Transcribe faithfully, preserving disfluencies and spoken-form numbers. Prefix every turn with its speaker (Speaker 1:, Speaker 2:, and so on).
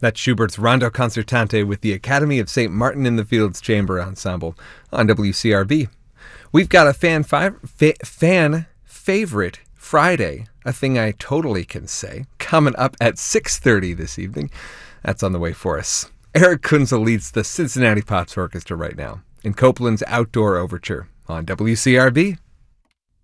Speaker 1: That's Schubert's Rondo Concertante with the Academy of Saint Martin in the Fields Chamber Ensemble on W C R B. We've got a fan fi- fa- fan favorite Friday, a thing I totally can say, coming up at six thirty this evening. That's on the way for us. Eric Kunzel leads the Cincinnati Pops Orchestra right now in Copland's Outdoor Overture on W C R B.